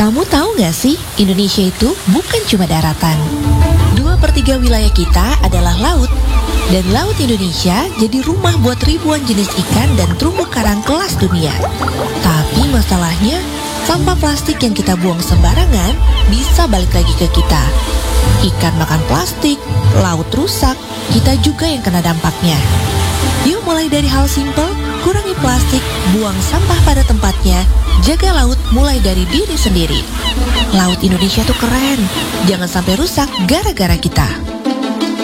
Kamu tahu nggak sih, Indonesia itu bukan cuma daratan. 2/3 wilayah kita adalah laut. Dan laut Indonesia jadi rumah buat ribuan jenis ikan dan terumbu karang kelas dunia. Tapi masalahnya, sampah plastik yang kita buang sembarangan bisa balik lagi ke kita. Ikan makan plastik, laut rusak, kita juga yang kena dampaknya. Yuk mulai dari hal simpel, kurangi plastik, buang sampah pada tempatnya, jaga laut mulai dari diri sendiri. Laut Indonesia tuh keren, jangan sampai rusak gara-gara kita.